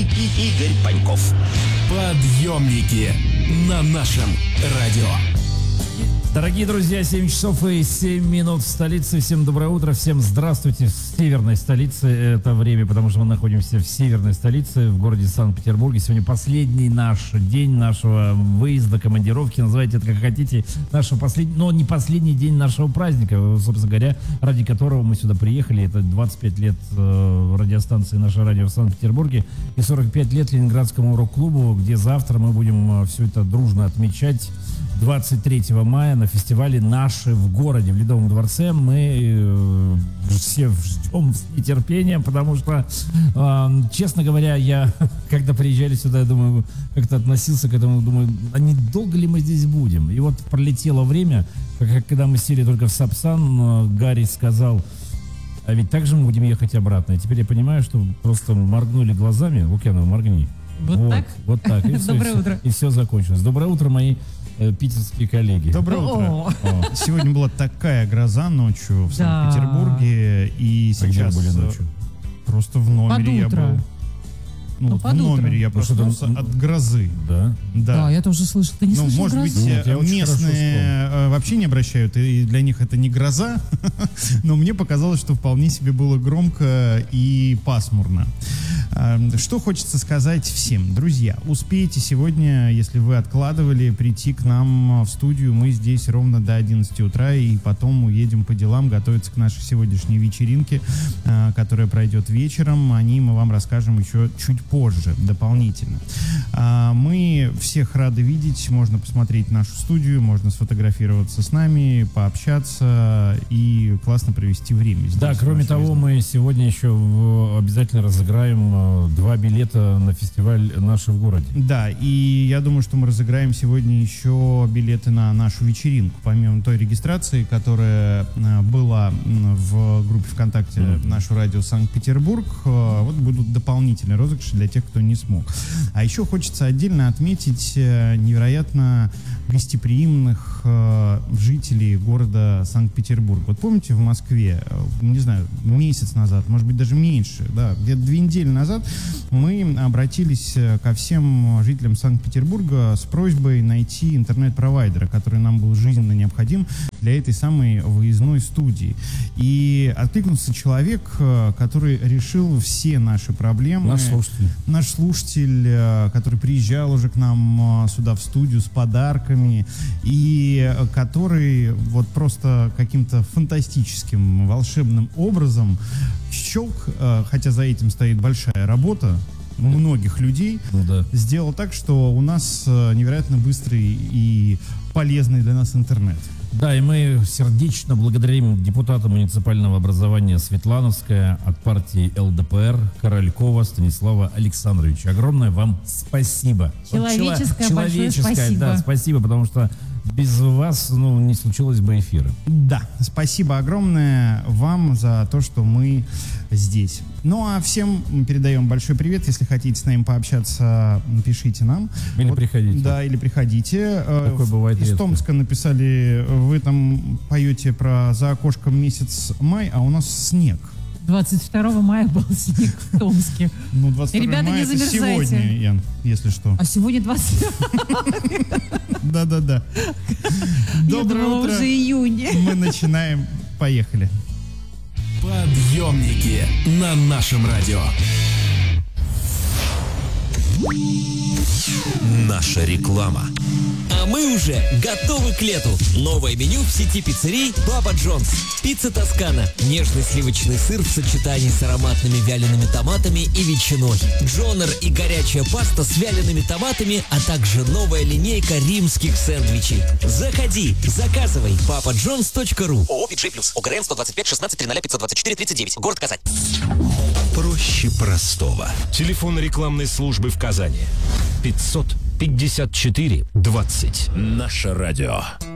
и Игорь Паньков. Подъемники на нашем радио. Дорогие друзья, 7 часов и 7 минут в столице. Всем доброе утро, всем здравствуйте в северной столице. Это время, потому что мы находимся в северной столице, в городе Санкт-Петербурге. Сегодня последний наш день нашего выезда, командировки, называйте это как хотите. Нашего но не последний день нашего праздника, собственно говоря, ради которого мы сюда приехали. Это 25 лет радиостанции «Наше радио» в Санкт-Петербурге и 45 лет Ленинградскому рок-клубу, где завтра мы будем все это дружно отмечать. 23 мая на фестивале «Наши в городе» в Ледовом дворце. Мы все ждем с нетерпением, потому что, честно говоря, я, когда приезжали сюда, я думаю, как-то относился к этому, думаю, а не долго ли мы здесь будем? И вот пролетело время, когда мы сели только в Сапсан, Гарри сказал, а ведь так же мы будем ехать обратно. И теперь я понимаю, что просто моргнули глазами. Лукьянова, моргни. Вот так? Вот так. И Доброе утро. И все закончилось. Доброе утро, мои питерские коллеги. Доброе утро. Сегодня была такая гроза ночью в Санкт-Петербурге, и сейчас были ночью? просто в номере я был. В номере я проснулся от грозы. Да? Да, я тоже слышал. Ты не слышал может грозу? быть, Нет, местные вообще не обращают, и для них это не гроза, но мне показалось, что вполне себе было громко и пасмурно. Что хочется сказать всем. Друзья, успейте сегодня, если вы откладывали, прийти к нам в студию. Мы здесь ровно до 11 утра, и потом уедем по делам, готовиться к нашей сегодняшней вечеринке, которая пройдет вечером. О ней мы вам расскажем еще чуть позже, дополнительно. Мы всех рады видеть. Можно посмотреть нашу студию, можно сфотографироваться с нами, пообщаться и классно провести время здесь. Да, кроме того, мы сегодня еще обязательно разыграем 2 билета на фестиваль «Наши в городе». Да, и я думаю, что мы разыграем сегодня еще билеты на нашу вечеринку. Помимо той регистрации, которая была в группе ВКонтакте «Наше радио Санкт-Петербург», вот будут дополнительные розыгрыши для тех, кто не смог. А еще хочется отдельно отметить невероятно гостеприимных жителей города Санкт-Петербург. Вот помните, в Москве, не знаю, месяц назад, может быть, даже меньше, да, где-то 2 недели назад мы обратились ко всем жителям Санкт-Петербурга с просьбой найти интернет-провайдера, который нам был жизненно необходим для этой самой выездной студии. И откликнулся человек, который решил все наши проблемы. Наш слушатель, который приезжал уже к нам сюда в студию с подарками, и который вот просто каким-то фантастическим, волшебным образом щелк, хотя за этим стоит большая работа многих людей, сделал так, что у нас невероятно быстрый и полезный для нас интернет. Да, и мы сердечно благодарим депутата муниципального образования Светлановская от партии ЛДПР Королькова Станислава Александровича. Огромное вам спасибо. Человеческое большое спасибо. Да, спасибо, потому что без вас, не случилось бы эфира. Да, спасибо огромное вам за то, что мы здесь. Ну, а всем передаем большой привет. Если хотите с нами пообщаться, пишите нам. Или приходите. Да, или приходите. Такое бывает редко. Из Томска написали, вы там поете про «За окошком месяц май», а у нас снег. 22 мая был снег в Томске. 22 Ребята, мая не это замерзайте. сегодня, Ян, если что. А сегодня 20. Да. Доброе утро. Уже июнь. Мы начинаем. Поехали. Подъемники на нашем радио. Наша реклама. А мы уже готовы к лету. Новое меню в сети пиццерий Папа Джонс. Пицца Тоскана. Нежный сливочный сыр в сочетании с ароматными вялеными томатами и ветчиной. Джонер и горячая паста с вялеными томатами, а также новая линейка римских сэндвичей. Заходи, заказывай. papajohns.ru. ООО «Пиджей Плюс». ОГРН 125 16 00 524 39. Город Казань. Проще простого. Телефон рекламной службы в Казани. 554 20. Наше радио.